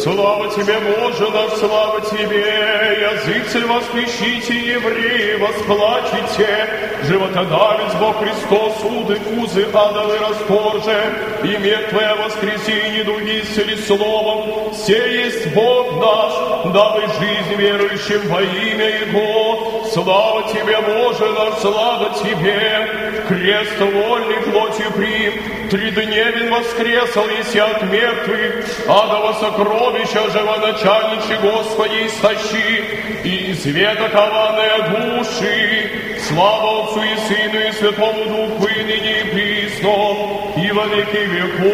Слава Тебе, Боже наш, слава Тебе! Языцы восклещите, евреи восплачете! Животодавец Бог Христос, узы адовы расторже, и мертвое воскреси, и недуги исцели словом. Се есть Бог наш, дабы жизнь верующим во имя Его. Слава Тебе, Боже наш, слава Тебе! Крест вольный плотью прим, тридневен воскресал, еси от мертвых, адово сокровища живоначальничи, Господи, истощи, и изведа кованные души. Слава Отцу и Сыну и Святому Духу, и ныне и присно, и во веки веков.